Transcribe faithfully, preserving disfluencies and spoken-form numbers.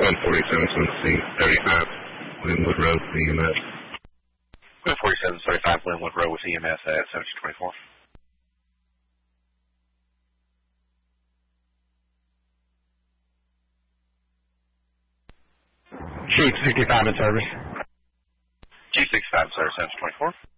one forty-seven, C thirty-five, Linwood Road, E M S. one forty-seven thirty-five, Linwood Road with E M S at seventeen twenty-four. Chief sixty-five in service. Chief sixty-five in service, seventeen twenty-four.